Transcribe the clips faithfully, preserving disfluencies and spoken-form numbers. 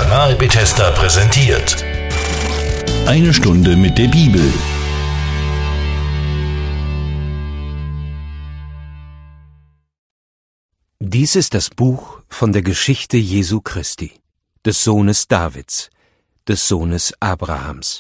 Kanal Bethesda präsentiert. Eine Stunde mit der Bibel. Dies ist das Buch von der Geschichte Jesu Christi, des Sohnes Davids, des Sohnes Abrahams.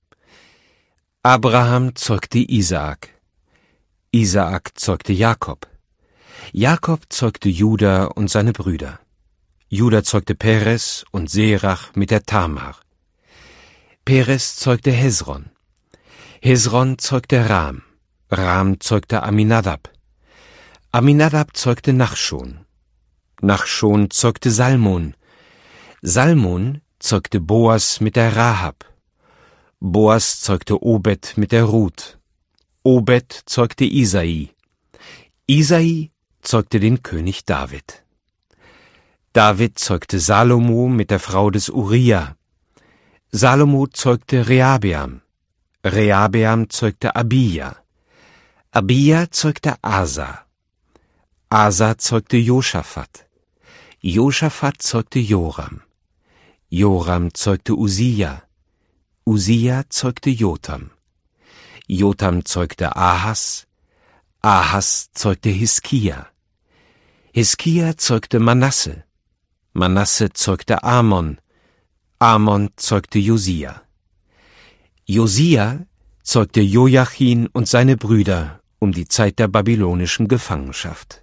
Abraham zeugte Isaak, Isaak zeugte Jakob, Jakob zeugte Juda und seine Brüder, Juda zeugte Peres und Serach mit der Tamar, Peres zeugte Hesron, Hesron zeugte Ram, Ram zeugte Aminadab, Aminadab zeugte Nachschon, Nachschon zeugte Salmon, Salmon zeugte Boas mit der Rahab, Boas zeugte Obed mit der Ruth, Obed zeugte Isai, Isai zeugte den König David. David zeugte Salomo mit der Frau des Uriah, Salomo zeugte Rehabeam, Rehabeam zeugte Abija, Abija zeugte Asa, Asa zeugte Josaphat, Josaphat zeugte Joram, Joram zeugte Usia, Usia zeugte Jotam, Jotam zeugte Ahas, Ahas zeugte Hiskia, Hiskia zeugte Manasse, Manasse zeugte Amon, Amon zeugte Josia, Josia zeugte Joachim und seine Brüder um die Zeit der babylonischen Gefangenschaft.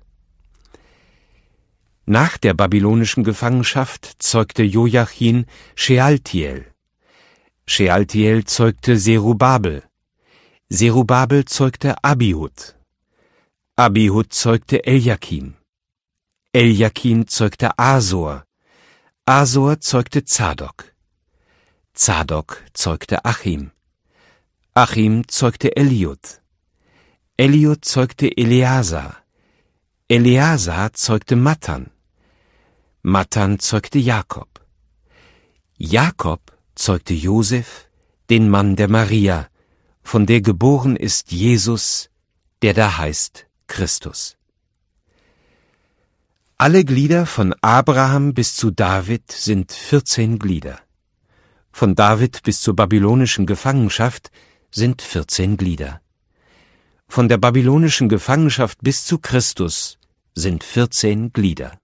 Nach der babylonischen Gefangenschaft zeugte Joachim Shealtiel, Shealtiel zeugte Zerubabel, Zerubabel zeugte Abihud, Abihud zeugte Eliakim, Eliakim zeugte Asor, Asor zeugte Zadok, Zadok zeugte Achim, Achim zeugte Eliud, Eliud zeugte Eleazar, Eleazar zeugte Matan, Matan zeugte Jakob, Jakob zeugte Josef, den Mann der Maria, von der geboren ist Jesus, der da heißt Christus. Alle Glieder von Abraham bis zu David sind vierzehn Glieder. Von David bis zur babylonischen Gefangenschaft sind vierzehn Glieder. Von der babylonischen Gefangenschaft bis zu Christus sind vierzehn Glieder.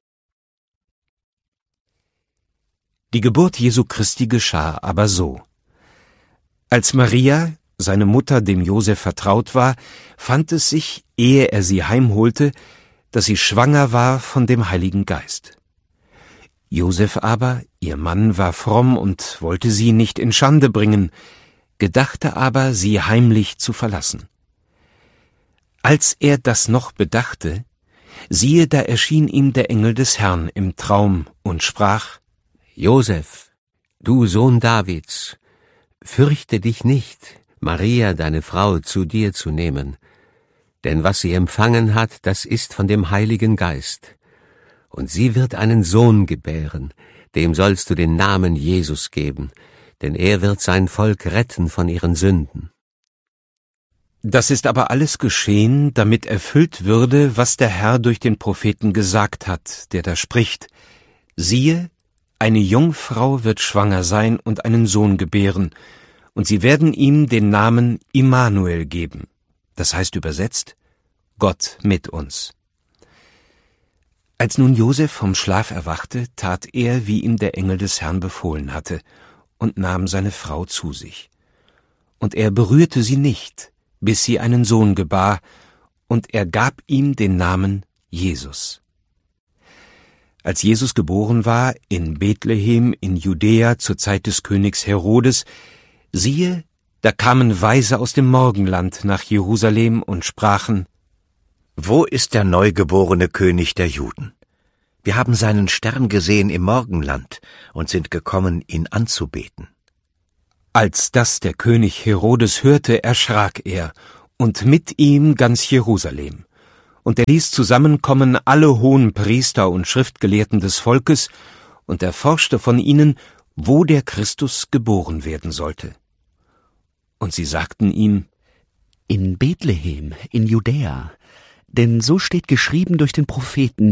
Die Geburt Jesu Christi geschah aber so. Als Maria, seine Mutter, dem Josef vertraut war, fand es sich, ehe er sie heimholte, dass sie schwanger war von dem Heiligen Geist. Josef aber, ihr Mann, war fromm und wollte sie nicht in Schande bringen, gedachte aber, sie heimlich zu verlassen. Als er das noch bedachte, siehe, da erschien ihm der Engel des Herrn im Traum und sprach: Josef, du Sohn Davids, fürchte dich nicht, Maria, deine Frau, zu dir zu nehmen, denn was sie empfangen hat, das ist von dem Heiligen Geist. Und sie wird einen Sohn gebären, dem sollst du den Namen Jesus geben, denn er wird sein Volk retten von ihren Sünden. Das ist aber alles geschehen, damit erfüllt würde, was der Herr durch den Propheten gesagt hat, der da spricht: Siehe, eine Jungfrau wird schwanger sein und einen Sohn gebären, und sie werden ihm den Namen Immanuel geben. Das heißt übersetzt, Gott mit uns. Als nun Josef vom Schlaf erwachte, tat er, wie ihm der Engel des Herrn befohlen hatte, und nahm seine Frau zu sich. Und er berührte sie nicht, bis sie einen Sohn gebar, und er gab ihm den Namen Jesus. Als Jesus geboren war, in Bethlehem in Judäa zur Zeit des Königs Herodes, siehe, da kamen Weise aus dem Morgenland nach Jerusalem und sprachen: Wo ist der neugeborene König der Juden? Wir haben seinen Stern gesehen im Morgenland und sind gekommen, ihn anzubeten. Als das der König Herodes hörte, erschrak er, und mit ihm ganz Jerusalem. Und er ließ zusammenkommen alle hohen Priester und Schriftgelehrten des Volkes und erforschte von ihnen, wo der Christus geboren werden sollte. Und sie sagten ihm: In Bethlehem, in Judäa, denn so steht geschrieben durch den Propheten: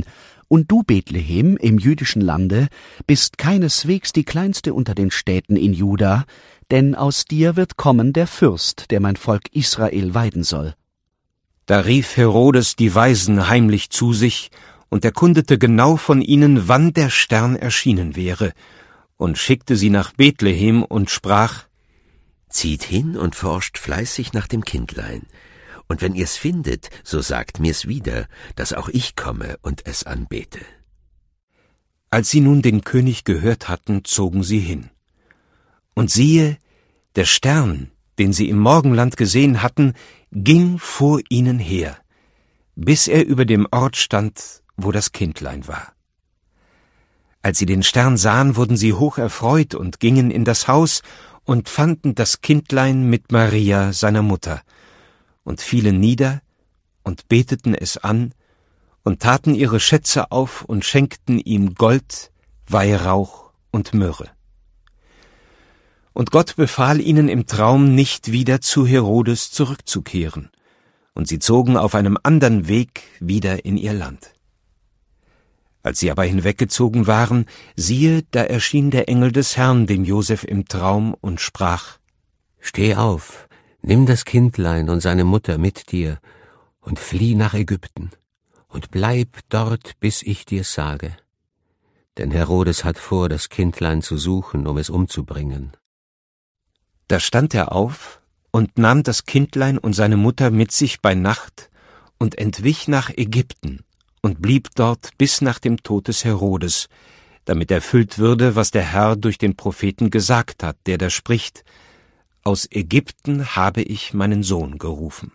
Und du, Bethlehem, im jüdischen Lande, bist keineswegs die kleinste unter den Städten in Juda, denn aus dir wird kommen der Fürst, der mein Volk Israel weiden soll.« Da rief Herodes die Weisen heimlich zu sich und erkundete genau von ihnen, wann der Stern erschienen wäre, und schickte sie nach Bethlehem und sprach: »Zieht hin und forscht fleißig nach dem Kindlein. Und wenn ihr's findet, so sagt mir's wieder, dass auch ich komme und es anbete.« Als sie nun den König gehört hatten, zogen sie hin. Und siehe, der Stern, den sie im Morgenland gesehen hatten, ging vor ihnen her, bis er über dem Ort stand, wo das Kindlein war. Als sie den Stern sahen, wurden sie hoch erfreut und gingen in das Haus und fanden das Kindlein mit Maria, seiner Mutter, und fielen nieder und beteten es an und taten ihre Schätze auf und schenkten ihm Gold, Weihrauch und Myrrhe. Und Gott befahl ihnen im Traum, nicht wieder zu Herodes zurückzukehren, und sie zogen auf einem andern Weg wieder in ihr Land. Als sie aber hinweggezogen waren, siehe, da erschien der Engel des Herrn dem Josef im Traum und sprach: »Steh auf, nimm das Kindlein und seine Mutter mit dir und flieh nach Ägypten und bleib dort, bis ich dir's sage. Denn Herodes hat vor, das Kindlein zu suchen, um es umzubringen.« Da stand er auf und nahm das Kindlein und seine Mutter mit sich bei Nacht und entwich nach Ägypten und blieb dort bis nach dem Tod des Herodes, damit erfüllt würde, was der Herr durch den Propheten gesagt hat, der da spricht: »Aus Ägypten habe ich meinen Sohn gerufen.«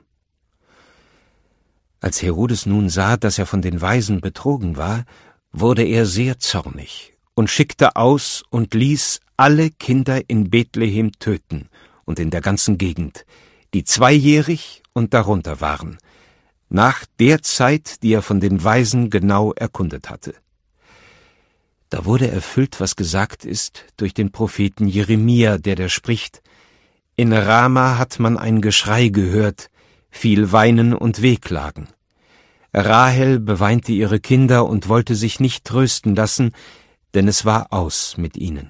Als Herodes nun sah, dass er von den Weisen betrogen war, wurde er sehr zornig und schickte aus und ließ alle Kinder in Bethlehem töten und in der ganzen Gegend, die zweijährig und darunter waren, nach der Zeit, die er von den Weisen genau erkundet hatte. Da wurde erfüllt, was gesagt ist durch den Propheten Jeremia, der da spricht: »In Rama hat man ein Geschrei gehört, viel Weinen und Wehklagen. Rahel beweinte ihre Kinder und wollte sich nicht trösten lassen, denn es war aus mit ihnen.«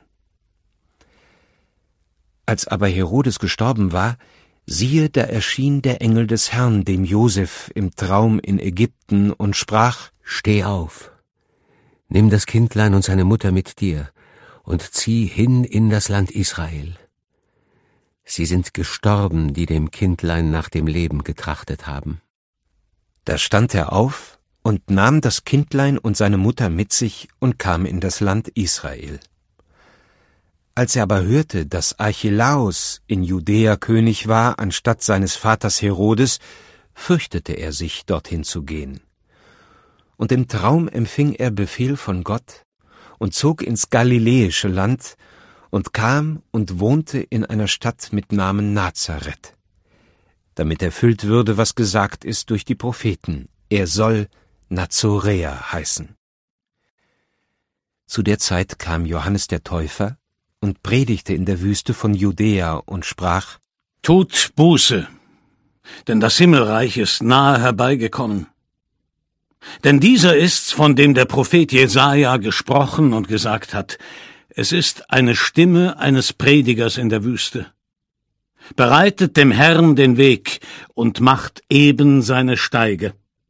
Als aber Herodes gestorben war, siehe, da erschien der Engel des Herrn dem Josef im Traum in Ägypten und sprach: »Steh auf, nimm das Kindlein und seine Mutter mit dir und zieh hin in das Land Israel. Sie sind gestorben, die dem Kindlein nach dem Leben getrachtet haben.« Da stand er auf und nahm das Kindlein und seine Mutter mit sich und kam in das Land Israel. Als er aber hörte, dass Archelaus in Judäa König war, anstatt seines Vaters Herodes, fürchtete er sich, dorthin zu gehen. Und im Traum empfing er Befehl von Gott und zog ins galiläische Land und kam und wohnte in einer Stadt mit Namen Nazareth, damit erfüllt würde, was gesagt ist durch die Propheten: Er soll Nazoräer heißen. Zu der Zeit kam Johannes der Täufer und predigte in der Wüste von Judäa und sprach: »Tut Buße, denn das Himmelreich ist nahe herbeigekommen. Denn dieser ist's, von dem der Prophet Jesaja gesprochen und gesagt hat: Es ist eine Stimme eines Predigers in der Wüste. Bereitet dem Herrn den Weg und macht eben seine Steige.«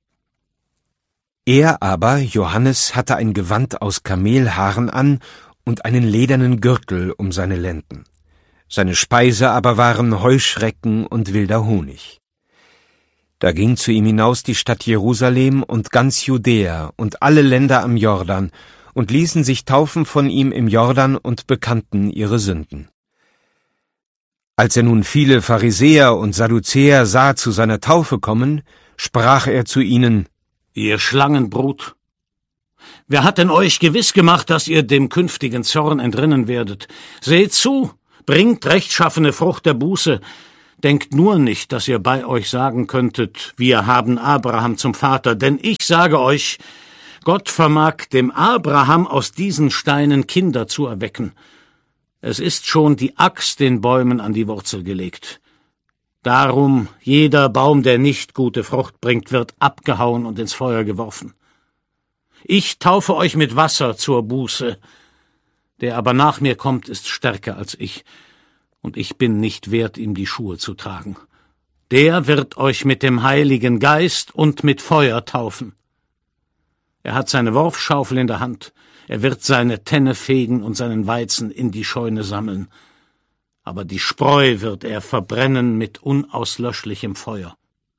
Er aber, Johannes, hatte ein Gewand aus Kamelhaaren an und einen ledernen Gürtel um seine Lenden. Seine Speise aber waren Heuschrecken und wilder Honig. Da ging zu ihm hinaus die Stadt Jerusalem und ganz Judäa und alle Länder am Jordan und ließen sich taufen von ihm im Jordan und bekannten ihre Sünden. Als er nun viele Pharisäer und Sadduzäer sah zu seiner Taufe kommen, sprach er zu ihnen: »Ihr Schlangenbrut! Wer hat denn euch gewiss gemacht, dass ihr dem künftigen Zorn entrinnen werdet? Seht zu, bringt rechtschaffene Frucht der Buße. Denkt nur nicht, dass ihr bei euch sagen könntet: Wir haben Abraham zum Vater. Denn ich sage euch, Gott vermag dem Abraham aus diesen Steinen Kinder zu erwecken. Es ist schon die Axt den Bäumen an die Wurzel gelegt. Darum, jeder Baum, der nicht gute Frucht bringt, wird abgehauen und ins Feuer geworfen. Ich taufe euch mit Wasser zur Buße. Der aber nach mir kommt, ist stärker als ich, und ich bin nicht wert, ihm die Schuhe zu tragen. Der wird euch mit dem Heiligen Geist und mit Feuer taufen. Er hat seine Worfschaufel in der Hand, er wird seine Tenne fegen und seinen Weizen in die Scheune sammeln. Aber die Spreu wird er verbrennen mit unauslöschlichem Feuer.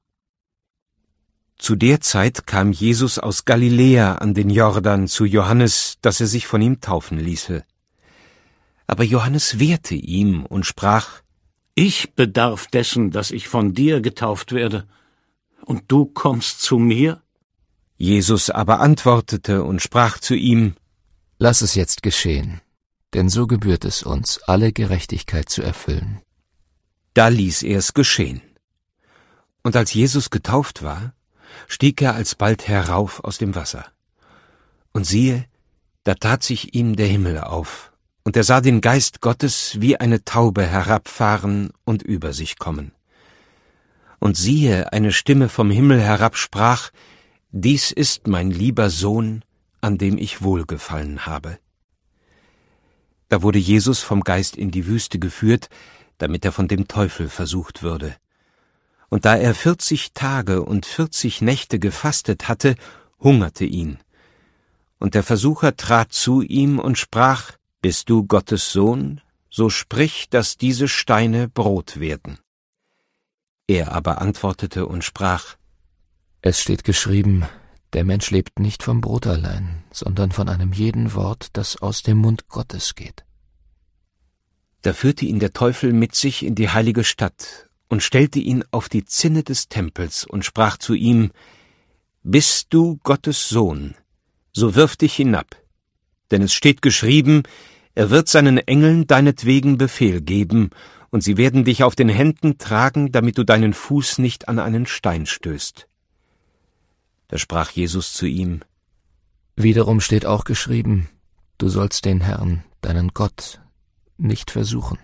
Zu der Zeit kam Jesus aus Galiläa an den Jordan zu Johannes, dass er sich von ihm taufen ließe. Aber Johannes wehrte ihm und sprach: Ich bedarf dessen, dass ich von dir getauft werde, und du kommst zu mir? Jesus aber antwortete und sprach zu ihm: Lass es jetzt geschehen, denn so gebührt es uns, alle Gerechtigkeit zu erfüllen. Da ließ er es geschehen. Und als Jesus getauft war, stieg er alsbald herauf aus dem Wasser. Und siehe, da tat sich ihm der Himmel auf, und er sah den Geist Gottes wie eine Taube herabfahren und über sich kommen. Und siehe, eine Stimme vom Himmel herab sprach: Dies ist mein lieber Sohn, an dem ich wohlgefallen habe. Da wurde Jesus vom Geist in die Wüste geführt, damit er von dem Teufel versucht würde. Und da er vierzig Tage und vierzig Nächte gefastet hatte, hungerte ihn. Und der Versucher trat zu ihm und sprach: Bist du Gottes Sohn? So sprich, dass diese Steine Brot werden. Er aber antwortete und sprach: Es steht geschrieben, der Mensch lebt nicht vom Brot allein, sondern von einem jeden Wort, das aus dem Mund Gottes geht. Da führte ihn der Teufel mit sich in die heilige Stadt und stellte ihn auf die Zinne des Tempels und sprach zu ihm: Bist du Gottes Sohn, so wirf dich hinab. Denn es steht geschrieben, er wird seinen Engeln deinetwegen Befehl geben, und sie werden dich auf den Händen tragen, damit du deinen Fuß nicht an einen Stein stößt. Da sprach Jesus zu ihm: Wiederum steht auch geschrieben, du sollst den Herrn, deinen Gott, nicht versuchen.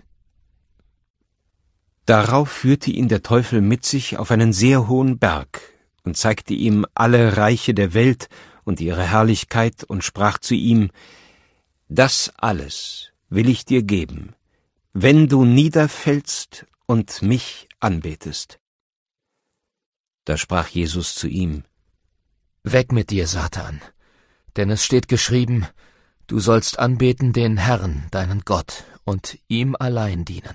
Darauf führte ihn der Teufel mit sich auf einen sehr hohen Berg und zeigte ihm alle Reiche der Welt und ihre Herrlichkeit und sprach zu ihm: Das alles will ich dir geben, wenn du niederfällst und mich anbetest. Da sprach Jesus zu ihm: Weg mit dir, Satan, denn es steht geschrieben, du sollst anbeten den Herrn, deinen Gott, und ihm allein dienen.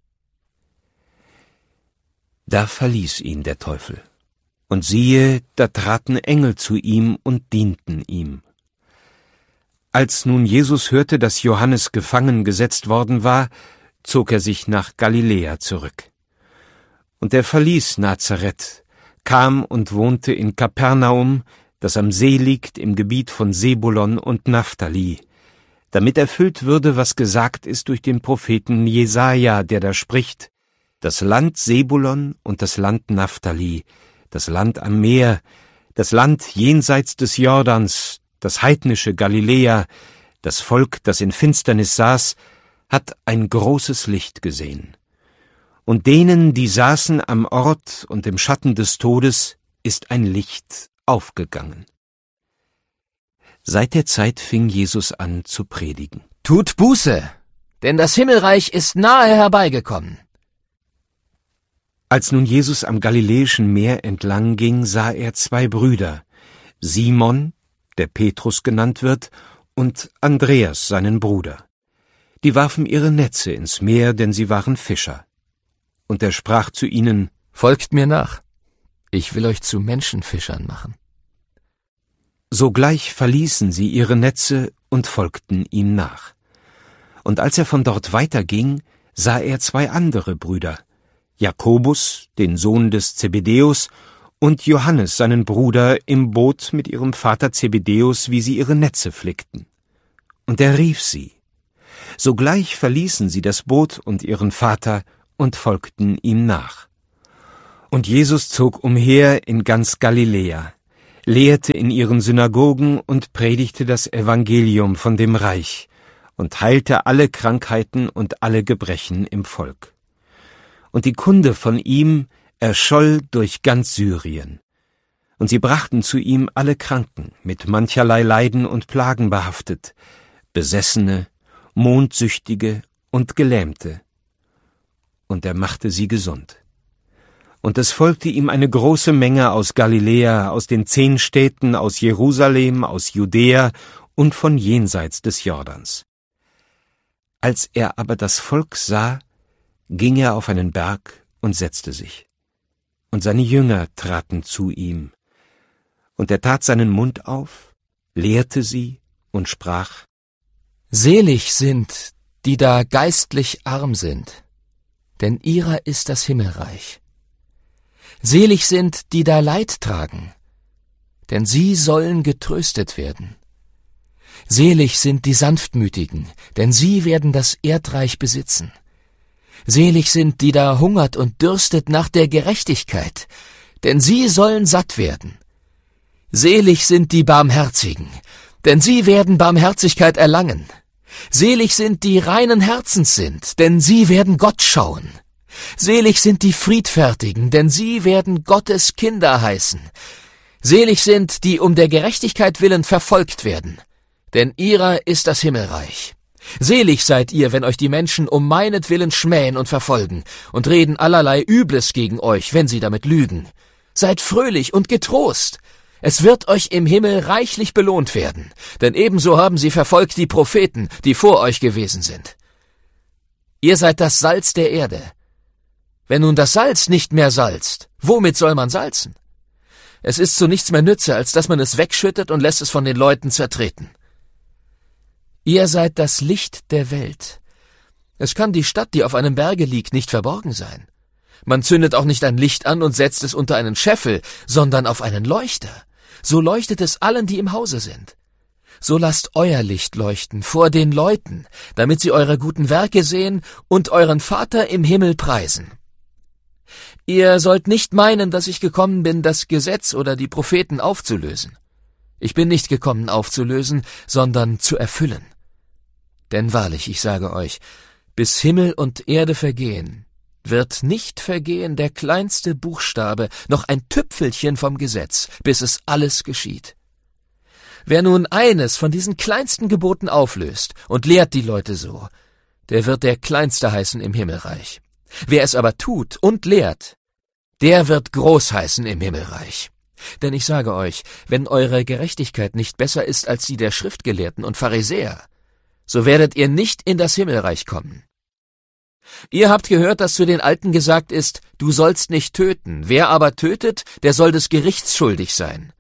Da verließ ihn der Teufel. Und siehe, da traten Engel zu ihm und dienten ihm. Als nun Jesus hörte, dass Johannes gefangen gesetzt worden war, zog er sich nach Galiläa zurück. Und er verließ Nazareth, kam und wohnte in Kapernaum, das am See liegt im Gebiet von Sebulon und Naphtali, damit erfüllt würde, was gesagt ist durch den Propheten Jesaja, der da spricht: Das Land Sebulon und das Land Naphtali, das Land am Meer, das Land jenseits des Jordans, das heidnische Galiläa, das Volk, das in Finsternis saß, hat ein großes Licht gesehen. Und denen, die saßen am Ort und im Schatten des Todes, ist ein Licht aufgegangen. Seit der Zeit fing Jesus an zu predigen: Tut Buße, denn das Himmelreich ist nahe herbeigekommen. Als nun Jesus am Galiläischen Meer entlang ging, sah er zwei Brüder, Simon, der Petrus genannt wird, und Andreas, seinen Bruder. Die warfen ihre Netze ins Meer, denn sie waren Fischer. Und er sprach zu ihnen: Folgt mir nach, ich will euch zu Menschenfischern machen. Sogleich verließen sie ihre Netze und folgten ihm nach. Und als er von dort weiterging, sah er zwei andere Brüder, Jakobus, den Sohn des Zebedäus, und Johannes, seinen Bruder, im Boot mit ihrem Vater Zebedäus, wie sie ihre Netze flickten. Und er rief sie. Sogleich verließen sie das Boot und ihren Vater und folgten ihm nach. Und Jesus zog umher in ganz Galiläa, lehrte in ihren Synagogen und predigte das Evangelium von dem Reich und heilte alle Krankheiten und alle Gebrechen im Volk. Und die Kunde von ihm erscholl durch ganz Syrien. Und sie brachten zu ihm alle Kranken, mit mancherlei Leiden und Plagen behaftet, Besessene, Mondsüchtige und Gelähmte. Und er machte sie gesund. Und es folgte ihm eine große Menge aus Galiläa, aus den zehn Städten, aus Jerusalem, aus Judäa und von jenseits des Jordans. Als er aber das Volk sah, ging er auf einen Berg und setzte sich. Und seine Jünger traten zu ihm. Und er tat seinen Mund auf, lehrte sie und sprach: Selig sind, die da geistlich arm sind, denn ihrer ist das Himmelreich. Selig sind, die da Leid tragen, denn sie sollen getröstet werden. Selig sind die Sanftmütigen, denn sie werden das Erdreich besitzen. Selig sind, die da hungert und dürstet nach der Gerechtigkeit, denn sie sollen satt werden. Selig sind die Barmherzigen, denn sie werden Barmherzigkeit erlangen. Selig sind die reinen Herzens sind, denn sie werden Gott schauen. Selig sind die Friedfertigen, denn sie werden Gottes Kinder heißen. Selig sind, die um der Gerechtigkeit willen verfolgt werden, denn ihrer ist das Himmelreich. Selig seid ihr, wenn euch die Menschen um meinetwillen schmähen und verfolgen und reden allerlei Übles gegen euch, wenn sie damit lügen. Seid fröhlich und getrost. Es wird euch im Himmel reichlich belohnt werden, denn ebenso haben sie verfolgt die Propheten, die vor euch gewesen sind. Ihr seid das Salz der Erde. Wenn nun das Salz nicht mehr salzt, womit soll man salzen? Es ist zu nichts mehr Nütze, als dass man es wegschüttet und lässt es von den Leuten zertreten. Ihr seid das Licht der Welt. Es kann die Stadt, die auf einem Berge liegt, nicht verborgen sein. Man zündet auch nicht ein Licht an und setzt es unter einen Scheffel, sondern auf einen Leuchter. So leuchtet es allen, die im Hause sind. So lasst euer Licht leuchten vor den Leuten, damit sie eure guten Werke sehen und euren Vater im Himmel preisen. Ihr sollt nicht meinen, dass ich gekommen bin, das Gesetz oder die Propheten aufzulösen. Ich bin nicht gekommen aufzulösen, sondern zu erfüllen. Denn wahrlich, ich sage euch, bis Himmel und Erde vergehen, wird nicht vergehen der kleinste Buchstabe, noch ein Tüpfelchen vom Gesetz, bis es alles geschieht. Wer nun eines von diesen kleinsten Geboten auflöst und lehrt die Leute so, der wird der Kleinste heißen im Himmelreich. Wer es aber tut und lehrt, der wird groß heißen im Himmelreich. Denn ich sage euch, wenn eure Gerechtigkeit nicht besser ist als die der Schriftgelehrten und Pharisäer, so werdet ihr nicht in das Himmelreich kommen. Ihr habt gehört, dass zu den Alten gesagt ist, du sollst nicht töten, wer aber tötet, der soll des Gerichts schuldig sein.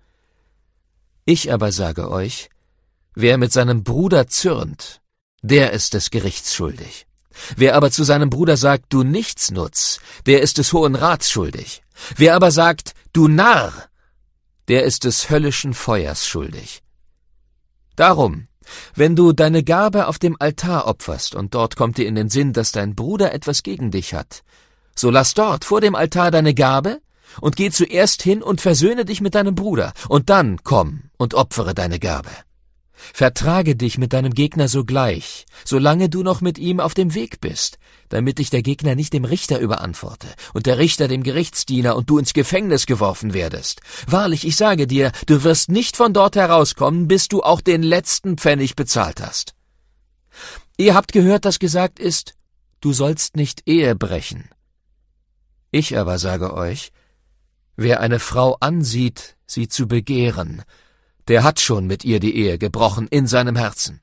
Ich aber sage euch, wer mit seinem Bruder zürnt, der ist des Gerichts schuldig. Wer aber zu seinem Bruder sagt, du Nichtsnutz, der ist des Hohen Rats schuldig. Wer aber sagt, du Narr, der ist des höllischen Feuers schuldig. Darum, wenn du deine Gabe auf dem Altar opferst und dort kommt dir in den Sinn, dass dein Bruder etwas gegen dich hat, so lass dort vor dem Altar deine Gabe und geh zuerst hin und versöhne dich mit deinem Bruder, und dann komm und opfere deine Gabe. Vertrage dich mit deinem Gegner sogleich, solange du noch mit ihm auf dem Weg bist, damit dich der Gegner nicht dem Richter überantworte und der Richter dem Gerichtsdiener und du ins Gefängnis geworfen werdest. Wahrlich, ich sage dir, du wirst nicht von dort herauskommen, bis du auch den letzten Pfennig bezahlt hast. Ihr habt gehört, dass gesagt ist, du sollst nicht Ehe brechen. Ich aber sage euch, wer eine Frau ansieht, sie zu begehren, der hat schon mit ihr die Ehe gebrochen in seinem Herzen.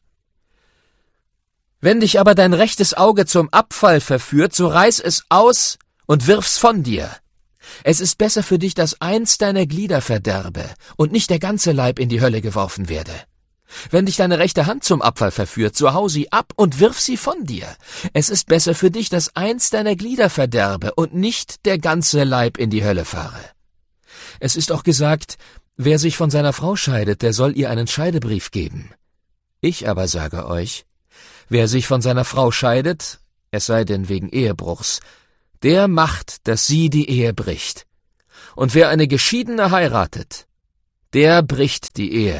Wenn dich aber dein rechtes Auge zum Abfall verführt, so reiß es aus und wirf's von dir. Es ist besser für dich, dass eins deiner Glieder verderbe und nicht der ganze Leib in die Hölle geworfen werde. Wenn dich deine rechte Hand zum Abfall verführt, so hau sie ab und wirf sie von dir. Es ist besser für dich, dass eins deiner Glieder verderbe und nicht der ganze Leib in die Hölle fahre. Es ist auch gesagt, wer sich von seiner Frau scheidet, der soll ihr einen Scheidebrief geben. Ich aber sage euch, wer sich von seiner Frau scheidet, es sei denn wegen Ehebruchs, der macht, dass sie die Ehe bricht. Und wer eine Geschiedene heiratet, der bricht die Ehe.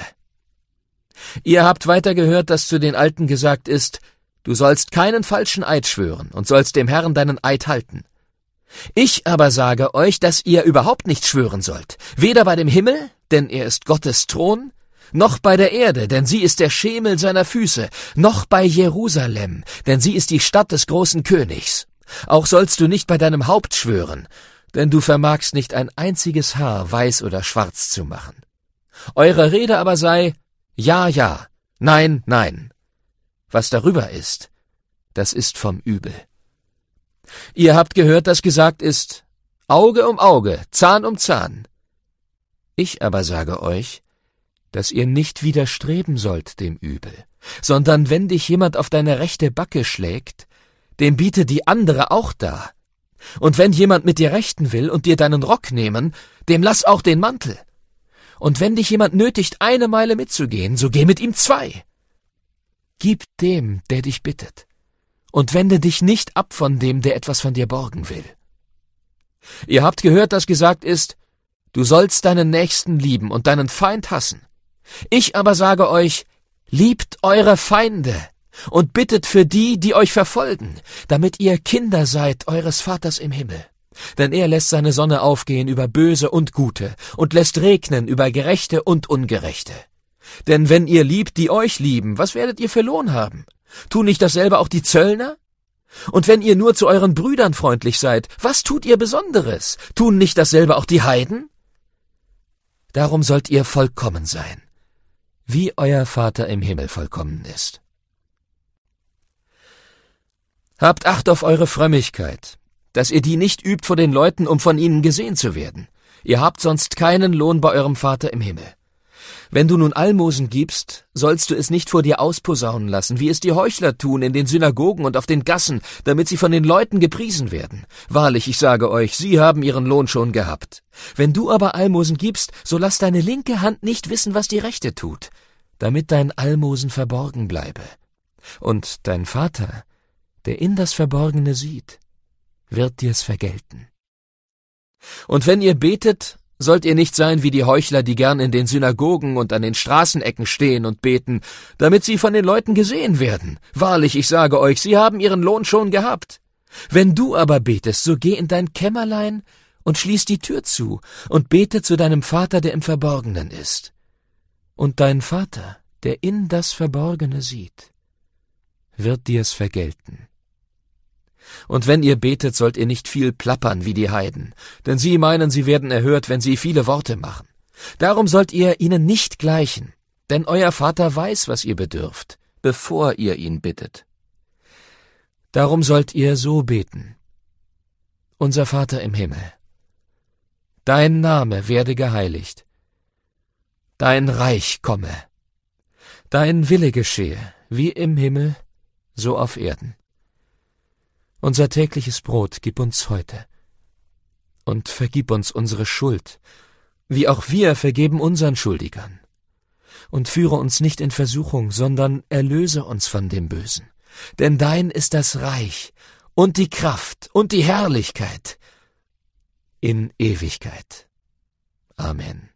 Ihr habt weiter gehört, dass zu den Alten gesagt ist, du sollst keinen falschen Eid schwören und sollst dem Herrn deinen Eid halten. Ich aber sage euch, dass ihr überhaupt nicht schwören sollt, weder bei dem Himmel, denn er ist Gottes Thron, noch bei der Erde, denn sie ist der Schemel seiner Füße, noch bei Jerusalem, denn sie ist die Stadt des großen Königs. Auch sollst du nicht bei deinem Haupt schwören, denn du vermagst nicht ein einziges Haar weiß oder schwarz zu machen. Eure Rede aber sei, ja, ja, nein, nein. Was darüber ist, das ist vom Übel. Ihr habt gehört, dass gesagt ist, Auge um Auge, Zahn um Zahn. Ich aber sage euch, dass ihr nicht widerstreben sollt dem Übel, sondern wenn dich jemand auf deine rechte Backe schlägt, dem biete die andere auch dar. Und wenn jemand mit dir rechten will und dir deinen Rock nehmen, dem lass auch den Mantel. Und wenn dich jemand nötigt, eine Meile mitzugehen, so geh mit ihm zwei. Gib dem, der dich bittet, und wende dich nicht ab von dem, der etwas von dir borgen will. Ihr habt gehört, dass gesagt ist, du sollst deinen Nächsten lieben und deinen Feind hassen. Ich aber sage euch, liebt eure Feinde und bittet für die, die euch verfolgen, damit ihr Kinder seid eures Vaters im Himmel. Denn er lässt seine Sonne aufgehen über Böse und Gute und lässt regnen über Gerechte und Ungerechte. Denn wenn ihr liebt, die euch lieben, was werdet ihr für Lohn haben? Tun nicht dasselbe auch die Zöllner? Und wenn ihr nur zu euren Brüdern freundlich seid, was tut ihr Besonderes? Tun nicht dasselbe auch die Heiden? Darum sollt ihr vollkommen sein, wie euer Vater im Himmel vollkommen ist. Habt Acht auf eure Frömmigkeit, dass ihr die nicht übt vor den Leuten, um von ihnen gesehen zu werden. Ihr habt sonst keinen Lohn bei eurem Vater im Himmel. Wenn du nun Almosen gibst, sollst du es nicht vor dir ausposaunen lassen, wie es die Heuchler tun in den Synagogen und auf den Gassen, damit sie von den Leuten gepriesen werden. Wahrlich, ich sage euch, sie haben ihren Lohn schon gehabt. Wenn du aber Almosen gibst, so lass deine linke Hand nicht wissen, was die rechte tut, damit dein Almosen verborgen bleibe. Und dein Vater, der in das Verborgene sieht, wird dir's vergelten. Und wenn ihr betet, sollt ihr nicht sein wie die Heuchler, die gern in den Synagogen und an den Straßenecken stehen und beten, damit sie von den Leuten gesehen werden. Wahrlich, ich sage euch, sie haben ihren Lohn schon gehabt. Wenn du aber betest, so geh in dein Kämmerlein und schließ die Tür zu und bete zu deinem Vater, der im Verborgenen ist. Und dein Vater, der in das Verborgene sieht, wird dir's vergelten. Und wenn ihr betet, sollt ihr nicht viel plappern wie die Heiden, denn sie meinen, sie werden erhört, wenn sie viele Worte machen. Darum sollt ihr ihnen nicht gleichen, denn euer Vater weiß, was ihr bedürft, bevor ihr ihn bittet. Darum sollt ihr so beten. Unser Vater im Himmel, dein Name werde geheiligt, dein Reich komme, dein Wille geschehe, wie im Himmel, so auf Erden. Unser tägliches Brot gib uns heute und vergib uns unsere Schuld, wie auch wir vergeben unseren Schuldigern. Und führe uns nicht in Versuchung, sondern erlöse uns von dem Bösen. Denn dein ist das Reich und die Kraft und die Herrlichkeit in Ewigkeit. Amen.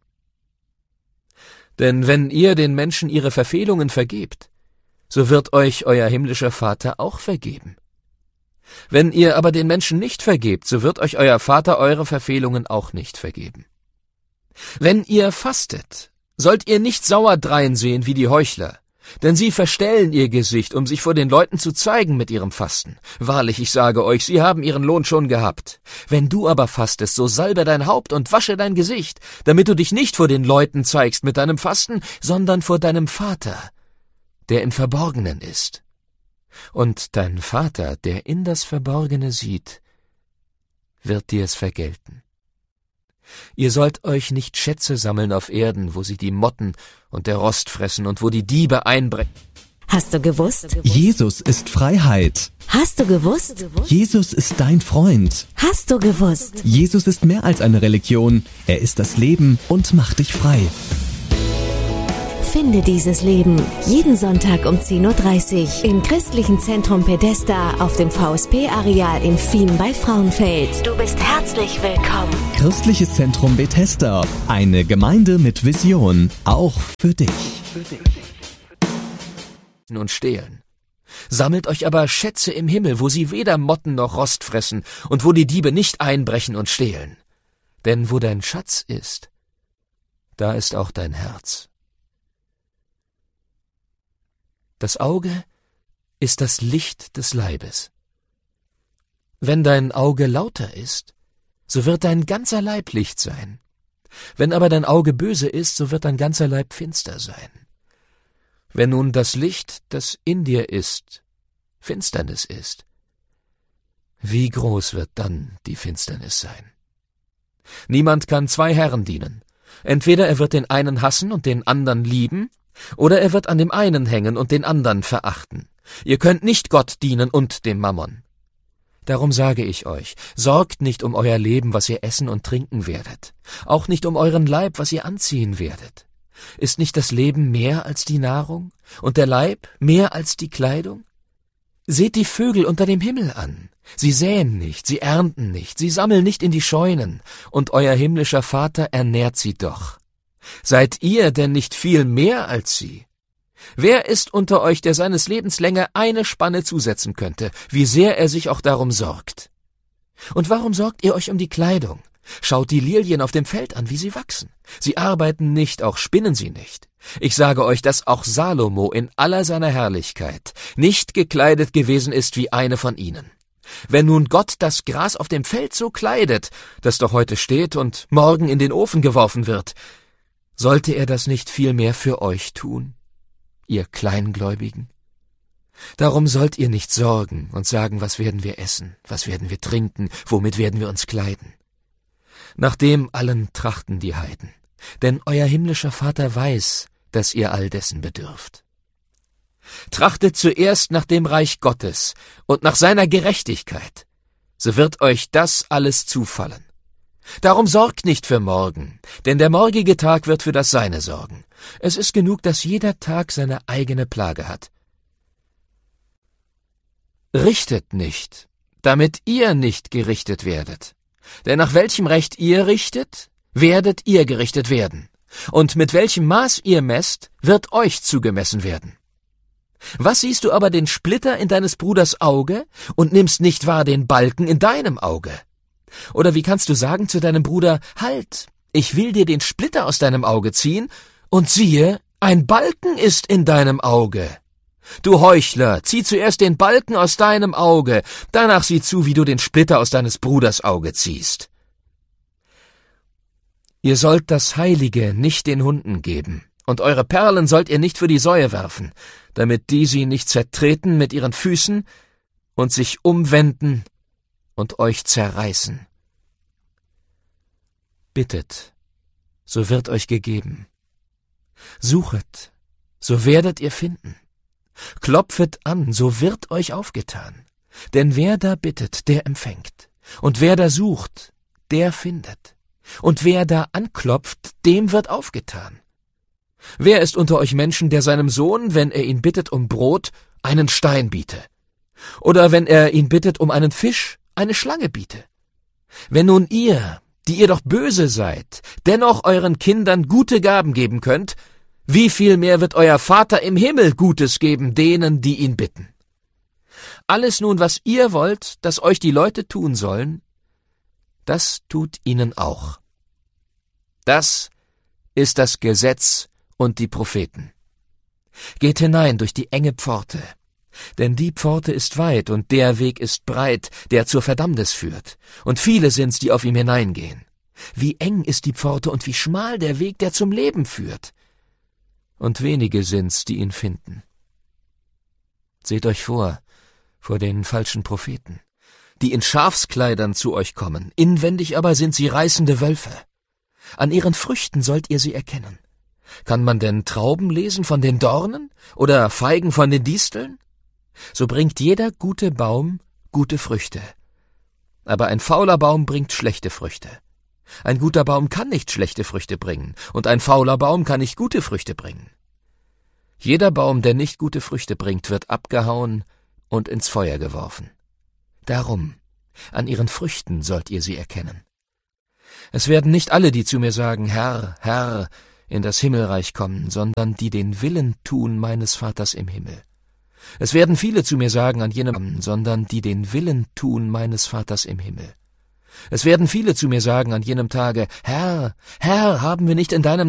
Denn wenn ihr den Menschen ihre Verfehlungen vergebt, so wird euch euer himmlischer Vater auch vergeben. Wenn ihr aber den Menschen nicht vergebt, so wird euch euer Vater eure Verfehlungen auch nicht vergeben. Wenn ihr fastet, sollt ihr nicht sauer dreinsehen wie die Heuchler, denn sie verstellen ihr Gesicht, um sich vor den Leuten zu zeigen mit ihrem Fasten. Wahrlich, ich sage euch, sie haben ihren Lohn schon gehabt. Wenn du aber fastest, so salbe dein Haupt und wasche dein Gesicht, damit du dich nicht vor den Leuten zeigst mit deinem Fasten, sondern vor deinem Vater, der im Verborgenen ist. Und dein Vater, der in das Verborgene sieht, wird dir's vergelten. Ihr sollt euch nicht Schätze sammeln auf Erden, wo sie die Motten und der Rost fressen und wo die Diebe einbrechen. Hast du gewusst? Jesus ist Freiheit. Hast du gewusst? Jesus ist dein Freund. Hast du gewusst? Jesus ist mehr als eine Religion. Er ist das Leben und macht dich frei. Finde dieses Leben jeden Sonntag um zehn Uhr dreißig im Christlichen Zentrum Bethesda auf dem V S P-Areal in Fien bei Frauenfeld. Du bist herzlich willkommen. Christliches Zentrum Bethesda, eine Gemeinde mit Vision, auch für dich. Und stehlen. Sammelt euch aber Schätze im Himmel, wo sie weder Motten noch Rost fressen und wo die Diebe nicht einbrechen und stehlen. Denn wo dein Schatz ist, da ist auch dein Herz. Das Auge ist das Licht des Leibes. Wenn dein Auge lauter ist, so wird dein ganzer Leib Licht sein. Wenn aber dein Auge böse ist, so wird dein ganzer Leib finster sein. Wenn nun das Licht, das in dir ist, Finsternis ist, wie groß wird dann die Finsternis sein? Niemand kann zwei Herren dienen. Entweder er wird den einen hassen und den anderen lieben, oder er wird an dem einen hängen und den anderen verachten. Ihr könnt nicht Gott dienen und dem Mammon. Darum sage ich euch, sorgt nicht um euer Leben, was ihr essen und trinken werdet, auch nicht um euren Leib, was ihr anziehen werdet. Ist nicht das Leben mehr als die Nahrung und der Leib mehr als die Kleidung? Seht die Vögel unter dem Himmel an. Sie säen nicht, sie ernten nicht, sie sammeln nicht in die Scheunen, und euer himmlischer Vater ernährt sie doch. Seid ihr denn nicht viel mehr als sie? Wer ist unter euch, der seines Lebens Länge eine Spanne zusetzen könnte, wie sehr er sich auch darum sorgt? Und warum sorgt ihr euch um die Kleidung? Schaut die Lilien auf dem Feld an, wie sie wachsen. Sie arbeiten nicht, auch spinnen sie nicht. Ich sage euch, dass auch Salomo in aller seiner Herrlichkeit nicht gekleidet gewesen ist wie eine von ihnen. Wenn nun Gott das Gras auf dem Feld so kleidet, das doch heute steht und morgen in den Ofen geworfen wird, sollte er das nicht viel mehr für euch tun, ihr Kleingläubigen? Darum sollt ihr nicht sorgen und sagen, was werden wir essen, was werden wir trinken, womit werden wir uns kleiden. Nach dem allen trachten die Heiden, denn euer himmlischer Vater weiß, dass ihr all dessen bedürft. Trachtet zuerst nach dem Reich Gottes und nach seiner Gerechtigkeit, so wird euch das alles zufallen. Darum sorgt nicht für morgen, denn der morgige Tag wird für das Seine sorgen. Es ist genug, dass jeder Tag seine eigene Plage hat. Richtet nicht, damit ihr nicht gerichtet werdet. Denn nach welchem Recht ihr richtet, werdet ihr gerichtet werden. Und mit welchem Maß ihr messt, wird euch zugemessen werden. Was siehst du aber den Splitter in deines Bruders Auge und nimmst nicht wahr den Balken in deinem Auge? Oder wie kannst du sagen zu deinem Bruder, halt, ich will dir den Splitter aus deinem Auge ziehen, und siehe, ein Balken ist in deinem Auge. Du Heuchler, zieh zuerst den Balken aus deinem Auge, danach sieh zu, wie du den Splitter aus deines Bruders Auge ziehst. Ihr sollt das Heilige nicht den Hunden geben, und eure Perlen sollt ihr nicht für die Säue werfen, damit die sie nicht zertreten mit ihren Füßen und sich umwenden und euch zerreißen. Bittet, so wird euch gegeben. Suchet, so werdet ihr finden. Klopfet an, so wird euch aufgetan. Denn wer da bittet, der empfängt. Und wer da sucht, der findet. Und wer da anklopft, dem wird aufgetan. Wer ist unter euch Menschen, der seinem Sohn, wenn er ihn bittet um Brot, einen Stein biete? Oder wenn er ihn bittet um einen Fisch, eine Schlange biete? Wenn nun ihr, die ihr doch böse seid, dennoch euren Kindern gute Gaben geben könnt, wie viel mehr wird euer Vater im Himmel Gutes geben denen, die ihn bitten? Alles nun, was ihr wollt, dass euch die Leute tun sollen, das tut ihnen auch. Das ist das Gesetz und die Propheten. Geht hinein durch die enge Pforte, denn die Pforte ist weit und der Weg ist breit, der zur Verdammnis führt, und viele sind's, die auf ihm hineingehen. Wie eng ist die Pforte und wie schmal der Weg, der zum Leben führt, und wenige sind's, die ihn finden. Seht euch vor, vor den falschen Propheten, die in Schafskleidern zu euch kommen, inwendig aber sind sie reißende Wölfe. An ihren Früchten sollt ihr sie erkennen. Kann man denn Trauben lesen von den Dornen oder Feigen von den Disteln? So bringt jeder gute Baum gute Früchte. Aber ein fauler Baum bringt schlechte Früchte. Ein guter Baum kann nicht schlechte Früchte bringen, und ein fauler Baum kann nicht gute Früchte bringen. Jeder Baum, der nicht gute Früchte bringt, wird abgehauen und ins Feuer geworfen. Darum, an ihren Früchten sollt ihr sie erkennen. Es werden nicht alle, die zu mir sagen, Herr, Herr, in das Himmelreich kommen, sondern die den Willen tun meines Vaters im Himmel. Es werden viele zu mir sagen an jenem Abend, sondern die den Willen tun meines Vaters im Himmel. Es werden viele zu mir sagen an jenem Tage, Herr, Herr, haben wir nicht in deinem